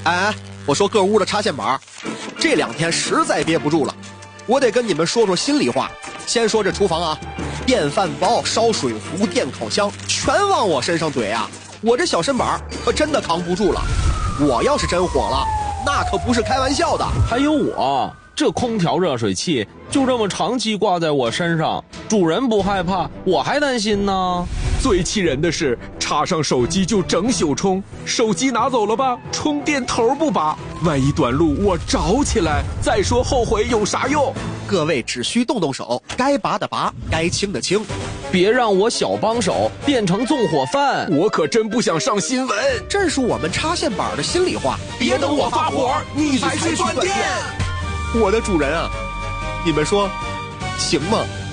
哎，我说各屋的插线板，这2天实在憋不住了，我得跟你们说说心里话。先说这厨房啊，电饭煲、烧水壶、电烤箱全往我身上怼啊，我这小身板可真的扛不住了。我要是真火了，那可不是开玩笑的。 还有我，这空调热水器就这么长期挂在我身上，主人不害怕，我还担心呢。 最气人的是，插上手机就整宿充，手机拿走了吧，充电头不拔，万一短路我着起来，再说后悔有啥用？ 各位只需动动手，该拔的拔，该清的清， 别让我小帮手变成纵火犯。 我可真不想上新闻。 这是我们插线板的心里话。 别等我发火，你才去断电。 我的主人啊，你们说行吗？